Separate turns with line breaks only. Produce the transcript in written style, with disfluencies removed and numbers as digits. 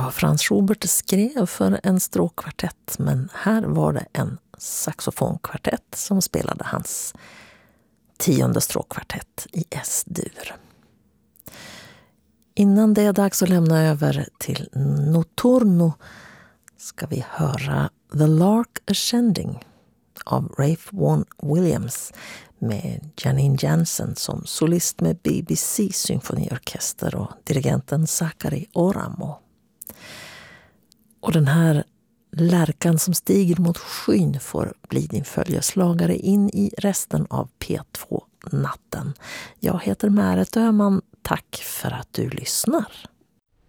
Ja, Franz Schubert skrev för en stråkkvartett, men här var det en saxofonkvartett som spelade hans 10:e stråkkvartett i S-dur. Innan det är dags att lämna över till Notturno ska vi höra The Lark Ascending av Ralph Vaughan Williams med Janine Jansen som solist med BBC symfoniorkester och dirigenten Sakari Oramo. Och den här lärkan som stiger mot skyn får bli din följeslagare in i resten av P2-natten. Jag heter Märet Öhman. Tack för att du lyssnar.